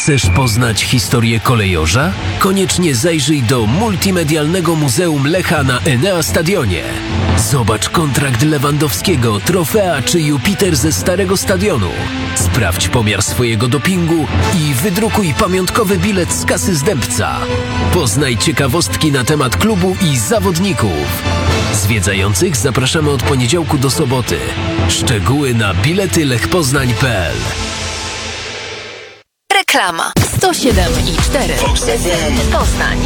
Chcesz poznać historię kolejorza? Koniecznie zajrzyj do multimedialnego Muzeum Lecha na Enea Stadionie. Zobacz kontrakt Lewandowskiego, trofea czy Jupiter ze starego stadionu. Sprawdź pomiar swojego dopingu i wydrukuj pamiątkowy bilet z kasy Zdębca. Poznaj ciekawostki na temat klubu i zawodników. Zwiedzających zapraszamy od poniedziałku do soboty. Szczegóły na biletylechpoznań.pl. Reklama 107,4 Poznań.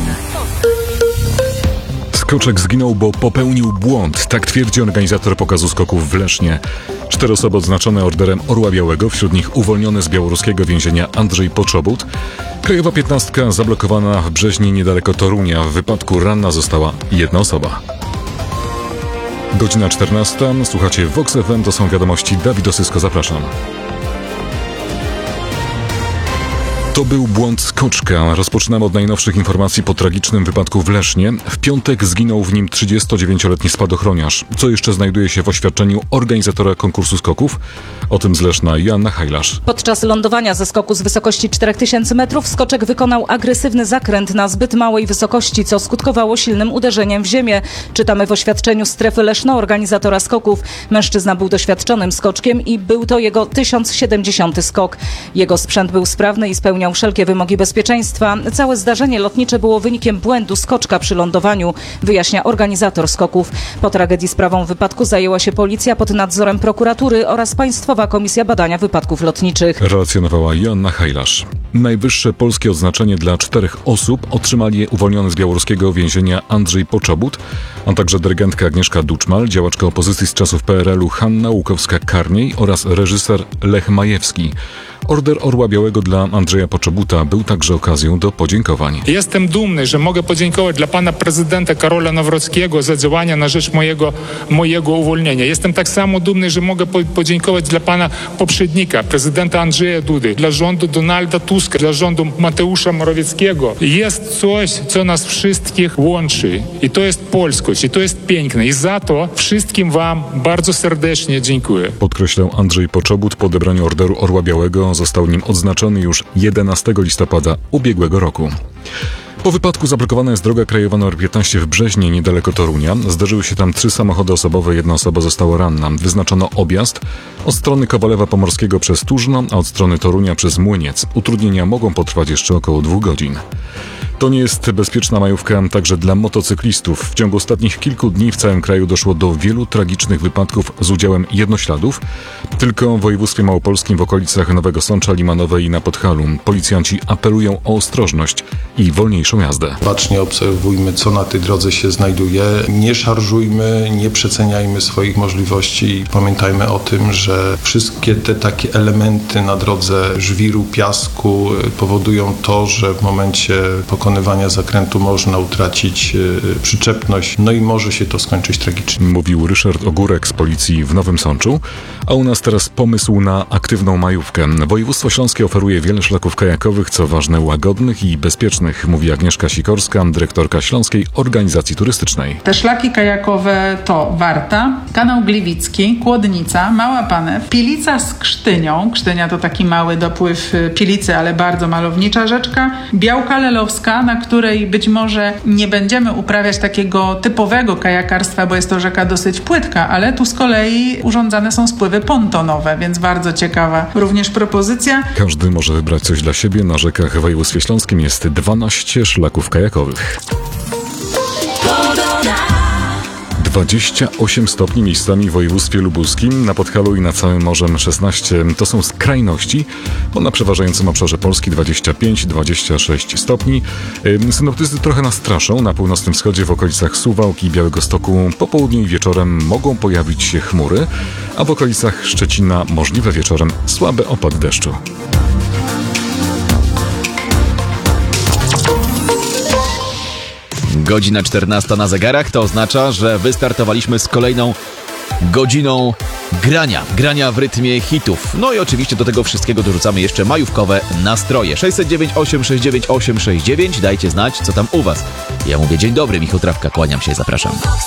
Skoczek zginął, bo popełnił błąd. Tak twierdzi organizator pokazu skoków w Lesznie. 4 osoby odznaczone orderem Orła Białego, wśród nich uwolniony z białoruskiego więzienia Andrzej Poczobut. Krajowa 15 zablokowana w Brzeźnie niedaleko Torunia. W wypadku ranna została jedna osoba. Godzina 14. Słuchacie Vox FM, to są wiadomości. Dawid Osysko, zapraszam. To był błąd skoczka. Rozpoczynamy od najnowszych informacji po tragicznym wypadku w Lesznie. W piątek zginął w nim 39-letni spadochroniarz. Co jeszcze znajduje się w oświadczeniu organizatora konkursu skoków? O tym z Leszna Joanna Hajlasz. Podczas lądowania ze skoku z wysokości 4000 metrów skoczek wykonał agresywny zakręt na zbyt małej wysokości, co skutkowało silnym uderzeniem w ziemię. Czytamy w oświadczeniu Strefy Leszno, organizatora skoków. Mężczyzna był doświadczonym skoczkiem i był to jego 1070. skok. Jego sprzęt był sprawny i spełniał wszelkie wymogi bezpieczeństwa. Całe zdarzenie lotnicze było wynikiem błędu skoczka przy lądowaniu, wyjaśnia organizator skoków. Po tragedii sprawą wypadku zajęła się policja pod nadzorem prokuratury oraz Państwowa Komisja Badania Wypadków Lotniczych. Relacjonowała Joanna Hajlasz. Najwyższe polskie odznaczenie dla 4 osób otrzymali uwolniony z białoruskiego więzienia Andrzej Poczobut, a także dyrygentka Agnieszka Duczmal, działaczka opozycji z czasów PRL-u Hanna Łukowska-Karniej oraz reżyser Lech Majewski. Order Orła Białego dla Andrzeja Poczobuta był także okazją do podziękowań. Jestem dumny, że mogę podziękować dla pana prezydenta Karola Nawrockiego za działania na rzecz mojego uwolnienia. Jestem tak samo dumny, że mogę podziękować dla pana poprzednika, prezydenta Andrzeja Dudy, dla rządu Donalda Tuska, dla rządu Mateusza Morawieckiego. Jest coś, co nas wszystkich łączy i to jest polskość i to jest piękne i za to wszystkim wam bardzo serdecznie dziękuję. Podkreślał Andrzej Poczobut. Po odebraniu Orderu Orła Białego został nim odznaczony już 11 listopada ubiegłego roku. Po wypadku zablokowana jest droga krajowa nr 15 w Brzeźnie, niedaleko Torunia. Zdarzyły się tam 3 samochody osobowe, 1 osoba została ranna. Wyznaczono objazd od strony Kowalewa Pomorskiego przez Turzno, a od strony Torunia przez Młyniec. Utrudnienia mogą potrwać jeszcze około 2 godzin. To nie jest bezpieczna majówka także dla motocyklistów. W ciągu ostatnich kilku dni w całym kraju doszło do wielu tragicznych wypadków z udziałem jednośladów. Tylko w województwie małopolskim w okolicach Nowego Sącza, Limanowej i na Podhalu policjanci apelują o ostrożność i wolniejszą jazdę. Bacznie obserwujmy, co na tej drodze się znajduje. Nie szarżujmy, nie przeceniajmy swoich możliwości. Pamiętajmy o tym, że wszystkie te takie elementy na drodze żwiru, piasku powodują to, że w momencie pokonywania zakrętu można utracić przyczepność, no i może się to skończyć tragicznie. Mówił Ryszard Ogórek z policji w Nowym Sączu. A u nas teraz pomysł na aktywną majówkę. Województwo śląskie oferuje wiele szlaków kajakowych, co ważne, łagodnych i bezpiecznych, mówi Agnieszka Sikorska, dyrektorka Śląskiej Organizacji Turystycznej. Te szlaki kajakowe to Warta, Kanał Gliwicki, Kłodnica, Mała Panew, Pilica z Krztynią. Krztynia to taki mały dopływ Pilicy, ale bardzo malownicza rzeczka. Białka Lelowska, na której być może nie będziemy uprawiać takiego typowego kajakarstwa, bo jest to rzeka dosyć płytka, ale tu z kolei urządzane są spływy pontonowe, więc bardzo ciekawa również propozycja. Każdy może wybrać coś dla siebie. Na rzekach w województwie śląskim jest 12 szlaków kajakowych. 28 stopni miejscami w województwie lubuskim, na Podhalu i nad całym morzem 16 to są skrajności, bo na przeważającym obszarze Polski 25-26 stopni. Synoptycy trochę nas straszą. Na północnym wschodzie w okolicach Suwałk i Białegostoku po południu i wieczorem mogą pojawić się chmury, a w okolicach Szczecina możliwe wieczorem słabe opady deszczu. Godzina 14 na zegarach to oznacza, że wystartowaliśmy z kolejną godziną grania w rytmie hitów. No i oczywiście do tego wszystkiego dorzucamy jeszcze majówkowe nastroje. 609 869 869. Dajcie znać, co tam u was. Ja mówię dzień dobry, Michał Trawka, kłaniam się i zapraszam.